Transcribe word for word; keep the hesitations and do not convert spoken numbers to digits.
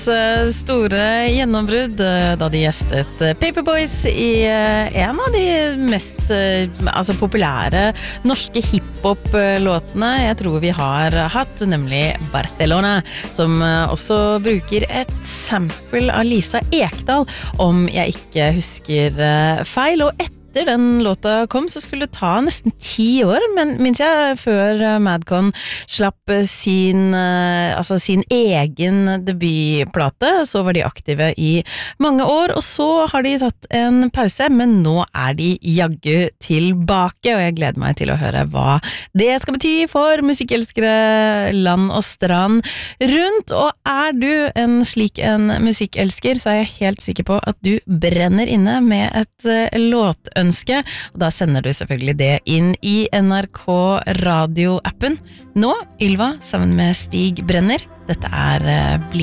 Store gjennombrudd da de gjestet Paperboys i en av de mest altså, populære norske hiphop-låtene jeg tror vi har hatt, nemlig Barcelona, som også bruker et sample av Lisa Ekdahl, om jeg ikke husker feil, og etter Etter den låta kom, så skulle det ta nesten ti år, men minns jeg før Madcon slapp sin, altså sin egen debutplate, så var de aktive i mange år, og så har de tatt en pause, men nå er de jaggu tilbake, og jeg gleder meg til å høre hva det skal bety for musikkelskere land og strand rundt, og er du en slik en musikkelsker, så er jeg helt sikker på at du brenner inne med et låt ønske, og da sender du selvfølgelig det inn i N R K radio-appen. Nå, Ylva, sammen med Stig Brenner. Dette er Bli